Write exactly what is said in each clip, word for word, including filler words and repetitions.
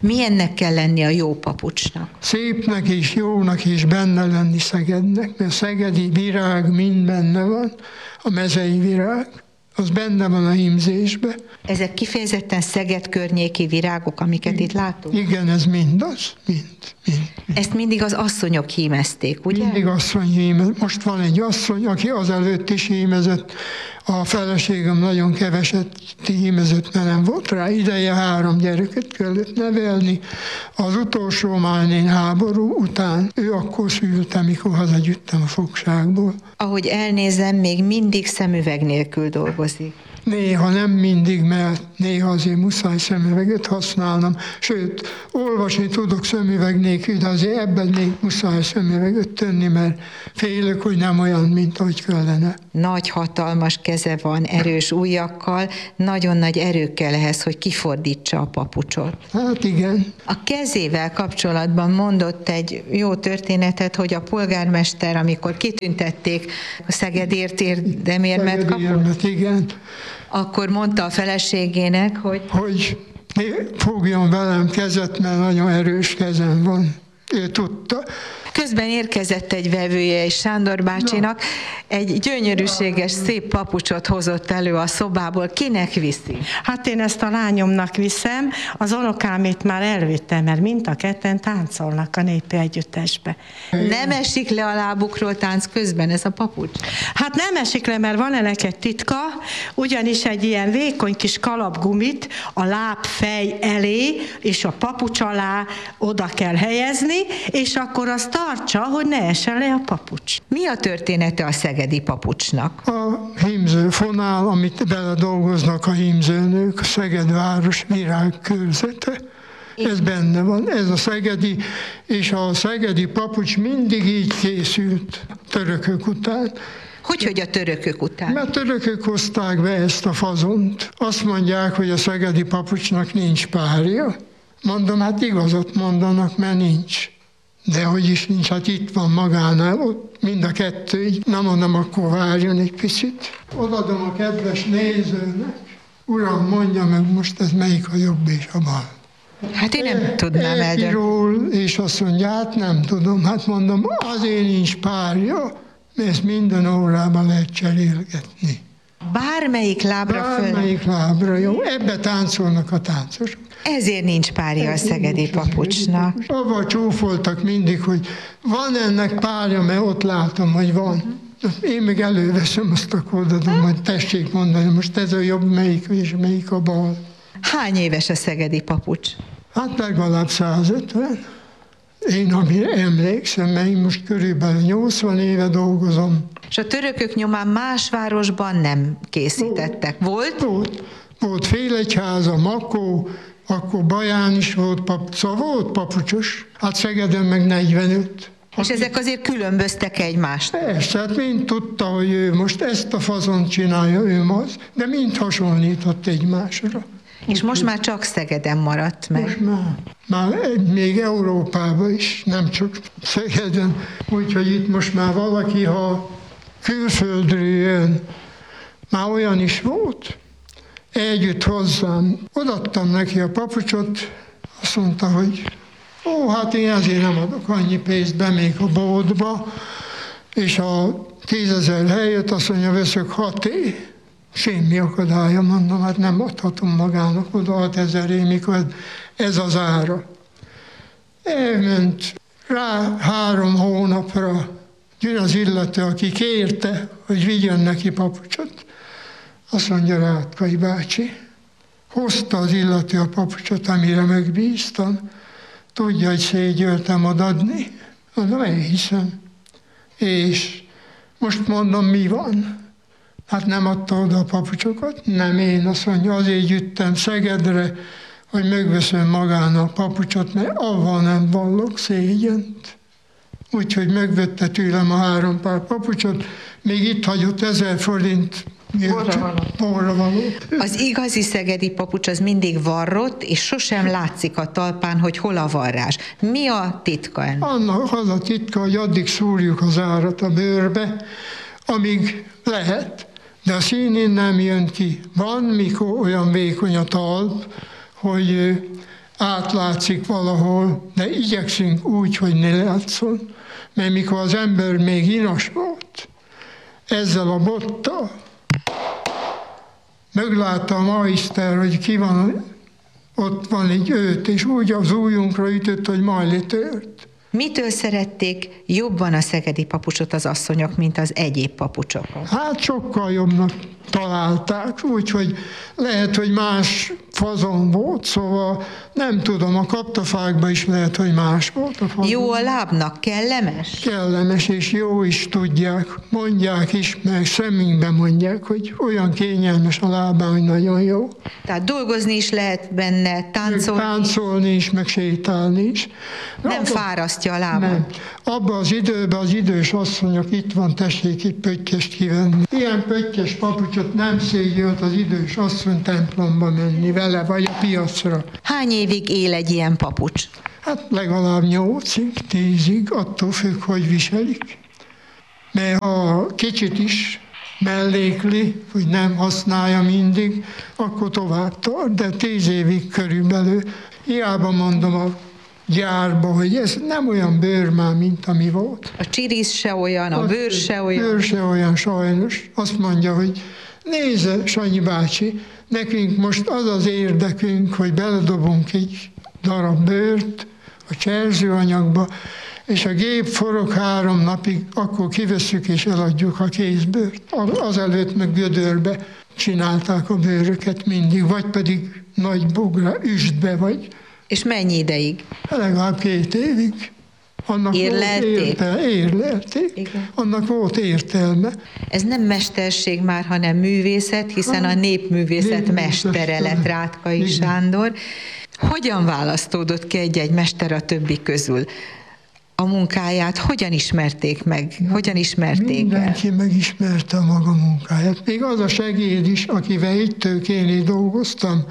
Milyennek kell lenni a jó papucsnak? Szépnek és jónak is benne lenni Szegednek, mert szegedi virág mind benne van, a mezei virág, az benne van a hímzésbe. Ezek kifejezetten Szeged környéki virágok, amiket itt látunk? Igen, ez mind az, mind, mind. mind. Ezt mindig az asszonyok hímezték, ugye? Mindig asszony hímez. Most van egy asszony, aki azelőtt is hímezett, a feleségem nagyon keveset hímezett, mert nem volt rá ideje, három gyereket kellett nevelni. Az utolsó Málnén háború után, ő akkor szült, amikor hazagyüttem a fogságból. Ahogy elnézem, még mindig szemüveg nélkül dolgozik. Néha nem mindig, mert néha azért muszáj szemüveget használnom. Sőt, olvasni tudok szemüveg nélkül, de azért ebben még muszáj szemüveget tenni, mert félök, hogy nem olyan, mint ahogy kellene. Nagy, hatalmas keze van, erős ujjakkal, nagyon nagy erő kell ehhez, hogy kifordítsa a papucsot. Hát igen. A kezével kapcsolatban mondott egy jó történetet, hogy a polgármester, amikor kitüntették a Szegedért érdemérmet kapott, igen. akkor mondta a feleségének, hogy... Hogy fogjon velem kezet, mert nagyon erős kezem van. Ő tudta. Közben érkezett egy vevője, és Sándor bácsinak egy gyönyörűséges, szép papucsot hozott elő a szobából. Kinek viszi? Hát én ezt a lányomnak viszem, az unokámét már elvittem, mert mind a ketten táncolnak a népi együttesbe. Nem esik le a lábukról tánc közben ez a papucs? Hát nem esik le, mert van ennek egy titka, ugyanis egy ilyen vékony kis kalapgumit a lábfej elé és a papucs alá oda kell helyezni, és akkor azt tartsa, hogy ne essen le a papucs. Mi a története a szegedi papucsnak? A hímző fonál, amit bele dolgoznak a hímzőnők, a Szegedváros virágkörzete. Ez benne van, ez a szegedi, és a szegedi papucs mindig így készült törökök után. Hogy, hogy a törökök után? Mert törökök hozták be ezt a fazont. Azt mondják, hogy a szegedi papucsnak nincs párja. Mondom, hát igazat mondanak, mert nincs. De hogy is nincs, hát itt van magánál, ott mind a kettő, így nem mondom, akkor várjon egy picit. Odadom a kedves nézőnek, uram, mondja meg most, ez melyik a jobb és a bal. Hát én nem e, tudnám eldönteni. És azt mondja, hát nem tudom, hát mondom, azért nincs párja, mert ezt minden órában lehet cserélgetni. Bármelyik lábra föl? Bármelyik lábra, jó. Ebbe táncolnak a táncosok. Ezért nincs párja a szegedi papucsnak. Avval csúfoltak mindig, hogy van ennek párja, mert ott látom, hogy van. Én meg előveszem, azt akkor odadom, hogy tessék mondani, most ez a jobb melyik, és melyik a bal. Hány éves a szegedi papucs? Hát legalább százötven. Én, amire emlékszem, mert én most körülbelül nyolcvan éve dolgozom. És a törökök nyomán más városban nem készítettek. Volt? Volt. Volt Félegyháza, Makó, akkor Baján is volt papucs, szóval volt papucsos. Hát Szegeden meg negyvenöt. És ezek azért különböztek egymást? Persze, hát mind tudta, hogy ő most ezt a fazont csinálja, ő az, de mind hasonlított egymásra. És most már csak Szegeden maradt meg. Most már, már még Európában is, nem csak Szegeden. Úgyhogy itt most már valaki, ha külföldről jön, már olyan is volt, együtt hozzám. Odaadtam neki a papucsot, azt mondta, hogy ó, hát én azért nem adok annyi pénzt be még a boltba, és a tízezer helyet azt mondja, veszek haté. Semmi akadálya, mondom, hát nem adhatom magának oda hatezeré, mikor ez az ára. Elment rá három hónapra, jön az illető, aki kérte, hogy vigyen neki papucsot. Azt mondja, Rátkai bácsi, hozta az illető a papucsot, amire megbíztam, tudja, hogy szégyöltem adni. Mondom, elhiszem. És most mondom, mi van? Hát nem adta oda a papucsokat? Nem, én azt mondja, azért jöttem Szegedre, hogy megveszem magának a papucsot, mert avval nem vallok szégyent. Úgyhogy megvette tőlem a három pár papucsot, még itt hagyott ezer forint borra való. Az igazi szegedi papucs az mindig varrott, és sosem látszik a talpán, hogy hol a varrás. Mi a titka ennek? Annak az a titka, hogy addig szúrjuk az árat a bőrbe, amíg lehet, de a színén nem jön ki. Van, mikor olyan vékony a talp, hogy átlátszik valahol, de igyekszünk úgy, hogy ne látszon. Mert mikor az ember még inas volt, ezzel a bottal, meglátta a majszter, hogy ki van, ott van egy őt, és úgy az ujjunkra ütött, hogy majd tört. Mitől szerették jobban a szegedi papucsot az asszonyok, mint az egyéb papucsokat? Hát sokkal jobbnak találták, úgyhogy lehet, hogy más fazon volt, szóval nem tudom, a kaptafákban is lehet, hogy más volt a fazon. Jó a lábnak, kellemes? Kellemes, és jó is tudják, mondják is, meg szemünkben mondják, hogy olyan kényelmes a lábán, hogy nagyon jó. Tehát dolgozni is lehet benne, táncolni, táncolni is, meg sétálni is. Nem Abba, fárasztja a lábát. Nem. Abban az időben az idős asszonyok, itt van, tessék itt pöttyest kivenni. Ilyen pöttyes papucsot nem szégyült az idős asszony templomba menni vele, vagy a piacra. Hány évig él egy ilyen papucs? Hát legalább nyolcig, tízig, attól függ, hogy viselik. Mert ha kicsit is mellékli, hogy nem használja mindig, akkor tovább tart, de tíz évig körülbelül. Hiába mondom a gyárba, hogy ez nem olyan bőr már, mint ami volt. A csirisz se olyan, a bőr se olyan. Bőr se olyan, sajnos. Azt mondja, hogy nézze, Sanyi bácsi, nekünk most az az érdekünk, hogy beledobunk egy darab bőrt a cserzőanyagba, és a gép forog három napig, akkor kivesszük és eladjuk a kézbőrt. Azelőtt meg gödörbe csinálták a bőröket mindig, vagy pedig nagy bogra, üstbe, vagy. És mennyi ideig? Legalább két évig. Annak érlelték? Volt értelme, érlelték. Igen. Annak volt értelme. Ez nem mesterség már, hanem művészet, hiszen a népművészet mestere lett Rátkai Igen. Sándor. Hogyan választódott ki egy-egy mester a többi közül? A munkáját hogyan ismerték meg? Hogyan ismerték Mindenki el? megismerte a maga munkáját. Még az a segéd is, akivel itt tőkénél dolgoztam,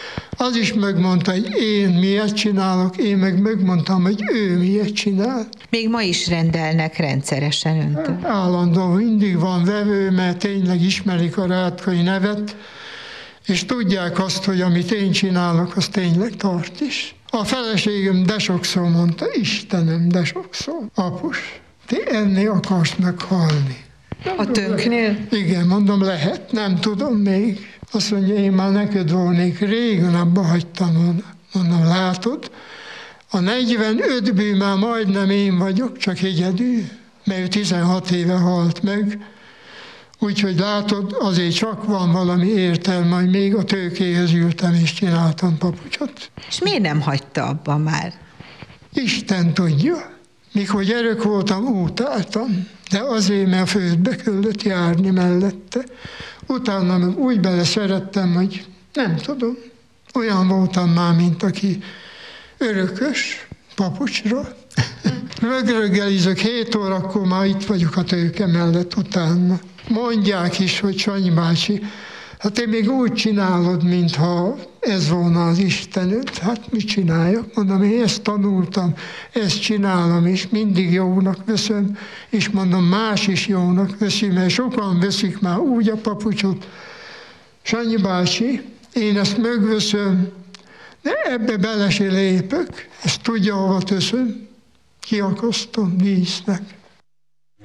az is megmondta, hogy én miért csinálok, én meg megmondtam, hogy ő miért csinál. Még ma is rendelnek rendszeresen öntől. Állandóan mindig van vevő, mert tényleg ismerik a Rátkai nevet, és tudják azt, hogy amit én csinálok, az tényleg tart is. A feleségem de sokszor mondta, Istenem, de sokszor, apus, te ennél akarsz meghalni. A tönknél? Igen, mondom, lehet, nem tudom még. Azt mondja, én már neked volnék, régen abba hagytam volna. Mondom, látod, a negyvenöt bű már majdnem én vagyok, csak egyedül, mert ő tizenhat éve halt meg. Úgyhogy látod, azért csak van valami értelme, hogy még a tőkéhez ültem és csináltam papucsot. És miért nem hagyta abba már? Isten tudja. Mikor gyerek voltam, utáltam, de azért, mert a földbe kellett járni mellette. Utána meg úgy bele szerettem, hogy nem tudom. Olyan voltam már, mint aki örökös papucsra. Rögregelizök hét órakor, már itt vagyok a tőke mellett utána. Mondják is, hogy Sanyi bácsi, hát te még úgy csinálod, mintha ez volna az Istened. Hát mit csináljak? Mondom, én ezt tanultam, ezt csinálom, és mindig jónak veszem, és mondom, más is jónak veszi, mert sokan veszik már úgy a papucsot. Sanyi bácsi, én ezt megveszem, de ebbe bele se lépök, ezt tudja, hova teszem, kiakasztom dísznek.